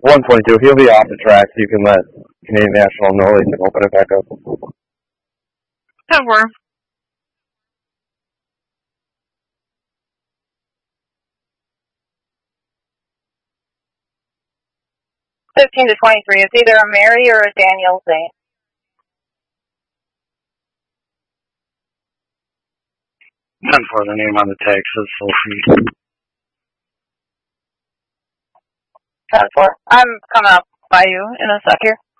122. He'll be off the track, so you can let Canadian National know they can open it back up. 10-4. $15 to $23. It's either a Mary or a Daniel Saint. None for the name on the tag says Sophie. 10-4. I'm coming up by you in a sec here.